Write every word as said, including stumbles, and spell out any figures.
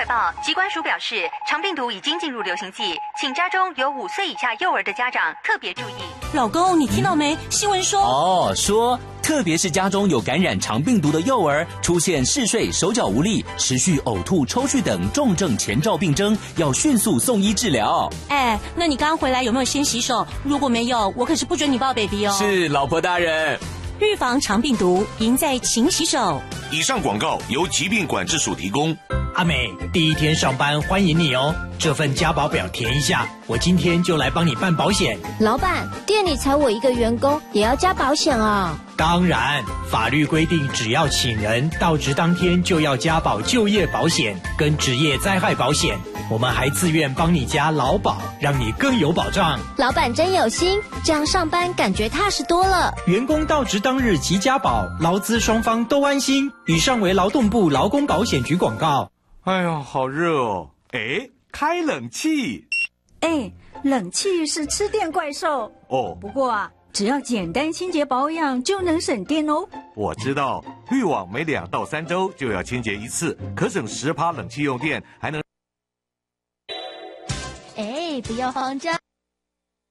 快报，疾管署表示，肠病毒已经进入流行季，请家中有五岁以下幼儿的家长特别注意。 老公，你听到没？新闻说哦，说特别是家中有感染肠病毒的幼儿，出现嗜睡、手脚无力、持续呕吐、抽搐等重症前兆病征，要迅速送医治疗。 哎，那你刚回来有没有先洗手？如果没有，我可是不准你抱 baby 哦。 是，老婆大人。 预防肠病毒，赢在勤洗手。 以上广告由疾病管制署提供。 阿美，第一天上班欢迎你哦，这份家保表填一下，我今天就来帮你办保险。 老板，店里才我一个员工，也要加保险啊？ 当然，法律规定只要请人到职当天就要加保就业保险跟职业灾害保险，我们还自愿帮你加劳保，让你更有保障。 老板真有心，这样上班感觉踏实多了。 员工到职当日即加保，劳资双方都安心。以上为劳动部劳工保险局广告。 哎呀，好热哦！哎，开冷气。 哎，冷气是吃电怪兽哦。 不过啊，只要简单清洁保养就能省电哦。 我知道，滤网每两到三周就要清洁一次，可省十趴冷气用电，还能。 哎，不要慌张。